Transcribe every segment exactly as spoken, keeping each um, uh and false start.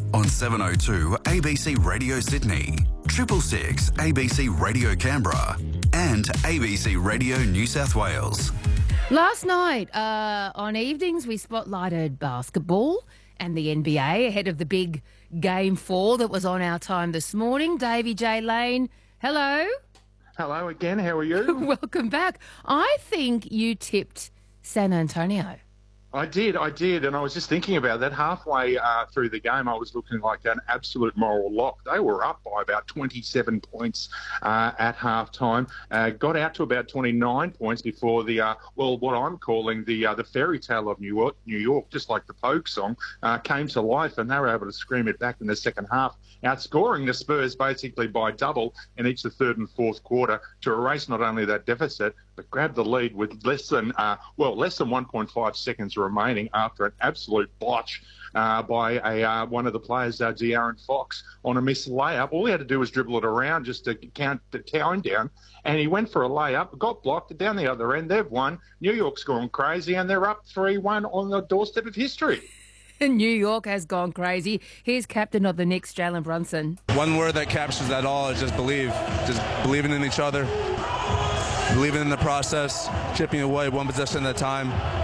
on seven oh two A B C Radio Sydney, Triple Six A B C Radio Canberra, and A B C Radio New South Wales. Last night uh, on evenings, we spotlighted basketball and the N B A ahead of the big game four that was on our time this morning. Davey J. Lane, hello. Hello again, how are you? Welcome back. I think you tipped San Antonio. I did, I did, and I was just thinking about that. Halfway uh, through the game, I was looking like an absolute moral lock. They were up by about twenty-seven points uh, at halftime. Uh, got out to about twenty-nine points before the, uh, well, what I'm calling the uh, the fairy tale of New York, New York, just like the Pogue song, uh, came to life, and they were able to scream it back in the second half, outscoring the Spurs basically by double in each the third and fourth quarter to erase not only that deficit, but grab the lead with less than, uh, well, less than one point five seconds remaining after an absolute botch uh, by a uh, one of the players, uh, De'Aaron Fox, on a missed layup. All he had to do was dribble it around just to count the time down, and he went for a layup, got blocked, down the other end, they've won. New York's gone crazy, and they're up three one on the doorstep of history. New York has gone crazy. Here's captain of the Knicks, Jalen Brunson. One word that captures that all is just believe. Just believing in each other, believing in the process, chipping away one possession at a time.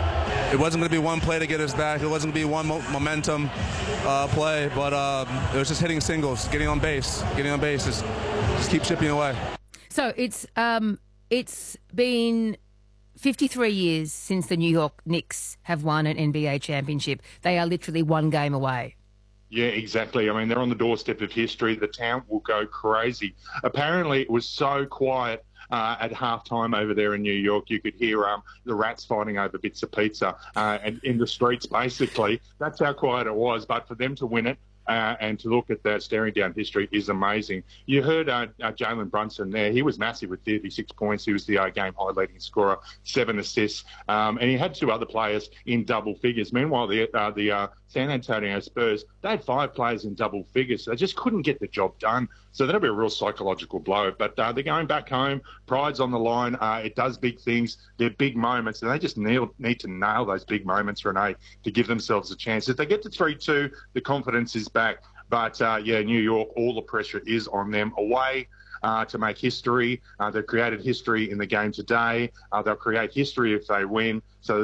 It wasn't going to be one play to get us back. It wasn't going to be one mo- momentum uh, play, but um, it was just hitting singles, getting on base, getting on base, just, just keep chipping away. So it's um, it's been fifty-three years since the New York Knicks have won an N B A championship. They are literally one game away. Yeah, exactly. I mean, they're on the doorstep of history. The town will go crazy. Apparently, it was so quiet Uh, at halftime over there in New York, you could hear um, the rats fighting over bits of pizza uh, and in the streets, basically. That's how quiet it was. But for them to win it uh, and to look at that staring down history is amazing. You heard uh, uh, Jalen Brunson there. He was massive with thirty-six points. He was the uh, game high leading scorer, seven assists. Um, and he had two other players in double figures. Meanwhile, the, uh, the uh, San Antonio Spurs, they had five players in double figures. So they just couldn't get the job done. So that'll be a real psychological blow. But uh, they're going back home. Pride's on the line. Uh, it does big things. They're big moments. And they just nail, need to nail those big moments, Renee, to give themselves a chance. If they get to three two, the confidence is back. But, uh, yeah, New York, all the pressure is on them. Away uh, to make history. Uh, they've created history in the game today. Uh, they'll create history if they win. So